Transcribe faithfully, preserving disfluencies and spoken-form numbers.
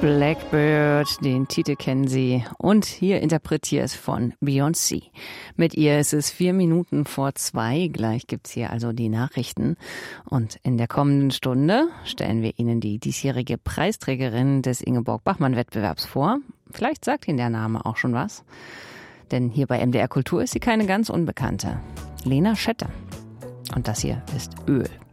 Blackbird, den Titel kennen Sie, und hier interpretiert von Beyoncé. Mit ihr ist es vier Minuten vor zwei, gleich gibt's hier also die Nachrichten. Und in der kommenden Stunde stellen wir Ihnen die diesjährige Preisträgerin des Ingeborg-Bachmann-Wettbewerbs vor. Vielleicht sagt Ihnen der Name auch schon was, denn hier bei M D R Kultur ist sie keine ganz Unbekannte. Lena Schette. Und das hier ist Öl.